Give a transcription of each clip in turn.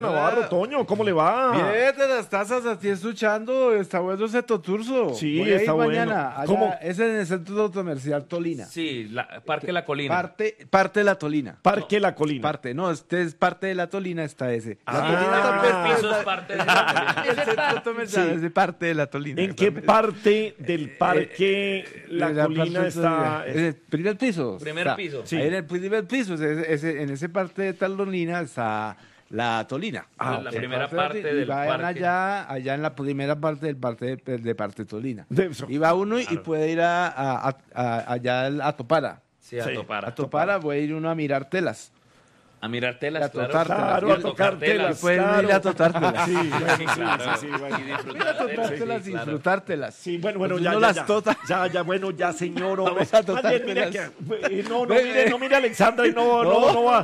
Navarro, Toño, ¿cómo le va? Bien, de las tazas así escuchando, está bueno ese toturso. Sí, Voy a ir está bueno. mañana. Allá, ¿Cómo? es en el Centro Comercial Tolina. Sí, Parque La Colina. Parte de la Tolina. Parque La Colina. Parte, no, este es parte de la Tolina, está ese. La Ah. Tolina El también piso es parte de La Colina. el Centro Comercial Sí. es de parte de la Tolina. ¿En qué parte del Parque La La Colina parte está? En el primer piso. Primer está. piso. Sí. Ahí en el primer piso, en ese parte de Tolina está la Tolina. Ah, La ok. primera parte y del vayan parque. allá en la primera parte del parte Tolina. De eso. Y va uno y puede ir allá a Topara. Sí, a Sí. topar. A Topara puede ir uno a mirar telas. A mirar telas, A claro. tocar Claro, Y a tocar telas. Pueden claro. ir a tocar telas. Sí, bueno, sí, claro. sí, bueno. Y disfrutar Ir a tocar telas, telas sí, y claro. disfrutártelas. Sí, bueno, Pues ya, uno ya, las ya. tota. Ya, bueno, ya, señor. hombre. Vamos a tocar Más bien, mire telas. que- no, mire, Alexandra, y no va.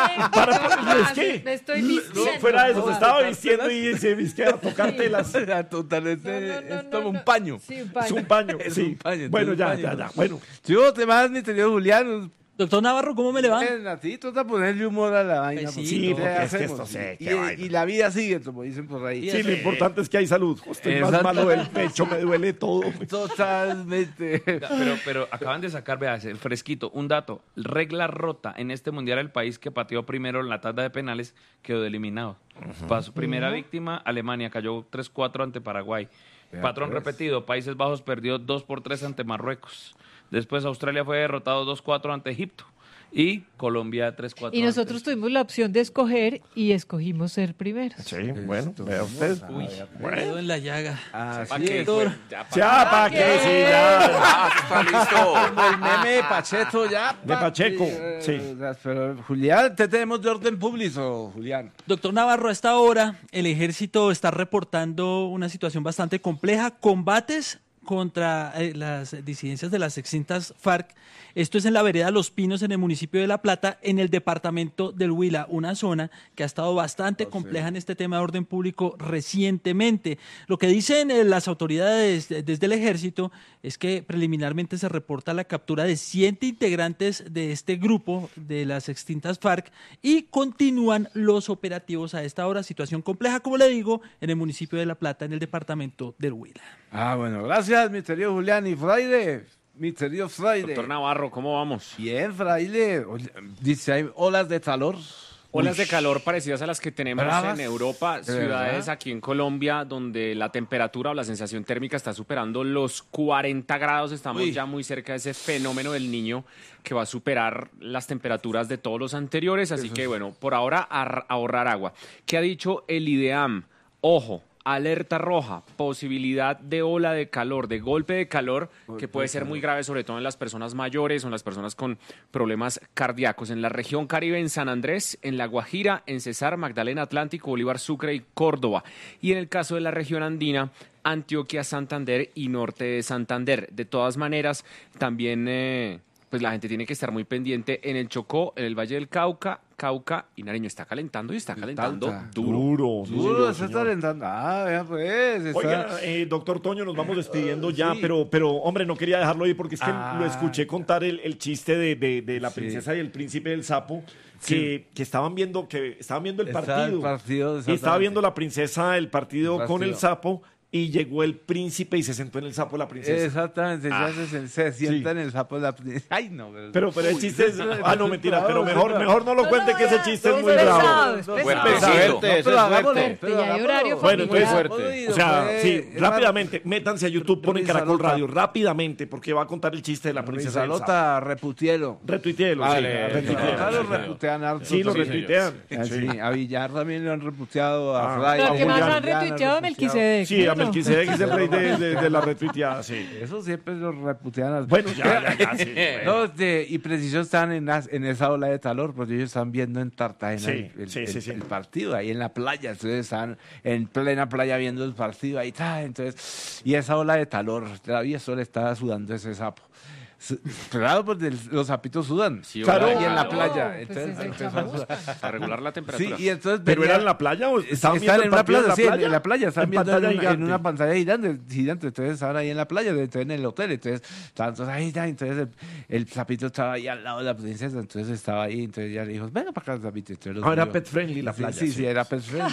Es que- Me estoy vistiendo. Fuera de eso, se Juan. estaba vistiendo y se viste a tocar telas. A total, No, no, es como no. un paño. Sí, un Es paño. un paño, Es sí. un paño, Bueno, es un ya, paño. ya. Bueno, Yo te más, mi querido Julián. Doctor Navarro, ¿cómo me le va? Así trata de ponerle humor a la vaina. Sí, porque sí, ¿qué porque es que hacemos? esto sé, Y- qué vaina. y la vida sigue, como dicen por ahí. sí, lo importante es que hay salud. Estoy más Exacto. malo del pecho, me duele todo. Totalmente. Pero acaban de sacar, vea, el fresquito, un dato. Regla rota en este mundial, el país que pateó primero en la tanda de penales quedó eliminado. Para su primera víctima, Alemania cayó 3-4 ante Paraguay. Patrón pues. repetido, Países Bajos perdió 2-3 ante Marruecos. Después Australia fue derrotado 2-4 ante Egipto. Y Colombia 3-4. Y nosotros tuvimos la opción de escoger y escogimos ser primeros. Sí, bueno, vea usted. Uy, me quedo en la llaga. Así qué es. fue? Ya, ¿para qué? Sí, ya. Está listo. Como el meme de Pacheco ya. De Pacheco, sí. Pero Julián, te tenemos de orden público, Julián. Doctor Navarro, a esta hora el ejército está reportando una situación bastante compleja, combates contra las disidencias de las extintas FARC. Esto es en la vereda Los Pinos, en el municipio de La Plata, en el departamento del Huila, una zona que ha estado bastante compleja en este tema de orden público recientemente. Lo que dicen las autoridades desde el ejército es que preliminarmente se reporta la captura de 7 integrantes de este grupo de las extintas FARC y continúan los operativos a esta hora. Situación compleja, como le digo, en el municipio de La Plata, en el departamento del Huila. Ah, bueno, gracias, mi querido Julián. Y Fraile, mi querido Fraile. Doctor Navarro, ¿cómo vamos? Bien, Fraile. Oye, dice, hay olas de calor. Olas de calor parecidas a las que tenemos Bravas. en Europa, ¿De ciudades verdad? aquí en Colombia donde la temperatura o la sensación térmica está superando los 40 grados. Estamos Uy. ya muy cerca de ese fenómeno del niño que va a superar las temperaturas de todos los anteriores. Así que bueno, por ahora ahorrar agua. ¿Qué ha dicho el IDEAM? Ojo. Alerta roja, posibilidad de ola de calor, de golpe de calor, que puede ser muy grave, sobre todo en las personas mayores o en las personas con problemas cardíacos. En la región Caribe, en San Andrés, en La Guajira, en Cesar, Magdalena, Atlántico, Bolívar, Sucre y Córdoba. Y en el caso de la región andina, Antioquia, Santander y norte de Santander. De todas maneras, también pues la gente tiene que estar muy pendiente en el Chocó, en el Valle del Cauca y Nariño. Está calentando y está calentando Tanta. duro. Sí, Duro, señor, se está señor. alentando. Ah, vea pues. está- Oiga, doctor Toño, nos vamos despidiendo ya, Sí. pero hombre, no quería dejarlo ir porque es que Ah. lo escuché contar el chiste de la Sí. princesa y el príncipe del sapo, que estaban viendo el Estaba partido. el partido, Y estaba exactamente. viendo la princesa el partido El con el partido. sapo y llegó el príncipe y se sentó en el sapo la princesa. Exactamente, ya se sienta en el sapo de la princesa. Ay, no. Pero el chiste es... Ah, no, mentira, pero bravo, mejor no lo cuente que ese chiste es muy bravo. pesado, es Fuerte, pesado. pesado. Pero hagámoslo, fuerte. pero Ya hay hagámoslo. horario Bueno, entonces, familiar. o sea, Pues, sí, rápidamente, métanse a YouTube, ponen Caracol Rizalota. Radio, rápidamente, porque va a contar el chiste de la princesa del sapo. Rizalota, reputielo. Retuiteelo, sí, Vale, retuiteelo. Claro, lo reputean harto. Sí, lo también. retuitean. Sí, a Villar también lo han reputeado, a Fray. Pero a el que más Julián han retuiteado a Melquisedec. Sí, a ¿no? Melquisedec es el rey de la retuiteada, sí. Eso siempre lo reputean. Bueno, ya, sí. No, y preciso están en esa ola de calor, porque ellos están viendo en Cartagena Sí, el sí. el partido, ahí en la playa. Entonces están en plena playa viendo el partido, ahí está. Entonces, y esa ola de calor, todavía solo está sudando ese sapo. Claro, porque los sapitos sudan. Sí, Claro. hola, Y en la claro. playa. Pues Entonces, ese empezaron a chabón. sudar. Para regular la temperatura. Sí, y entonces ¿Pero venía- era en la playa o estaban viendo Están el en una partido plaza, sí, en la playa, están En viendo pantalla en gigante. una pantalla gigante, entonces estaban ahí en la playa, entonces en el hotel, entonces estaban todos ahí, entonces el sapito estaba ahí al lado de la princesa, entonces estaba ahí, entonces ella le dijo, venga para acá, sapito. Entonces los Ah, era vio. pet friendly la Sí, playa. Sí, sí, era pet friendly.